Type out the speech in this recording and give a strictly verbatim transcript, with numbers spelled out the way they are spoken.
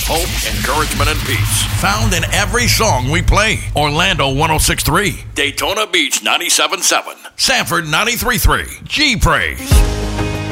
hope, encouragement, and peace. Found in every song we play. Orlando one oh six point three. Daytona Beach ninety-seven point seven. Sanford ninety-three point three. G Praise.